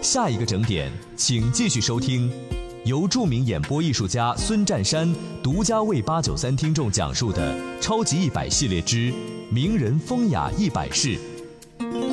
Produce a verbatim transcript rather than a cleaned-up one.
下一个整点，请继续收听，由著名演播艺术家孙占山独家为八九三听众讲述的《超级一百系列之名人风雅一百事》。